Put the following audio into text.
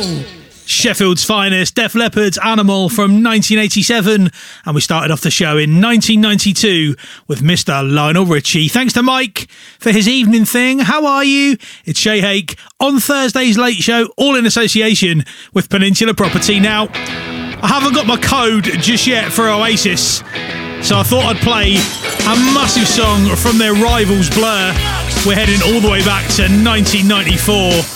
Sheffield's finest, Def Leppard's Animal from 1987, and we started off the show in 1992 with Mr. Lionel Richie. Thanks to Mike for his evening thing. How are you? It's Shay Hake on Thursday's Late Show, all in association with Peninsula Property. Now, I haven't got my code just yet for Oasis, so I thought I'd play a massive song from their rivals Blur. We're heading all the way back to 1994.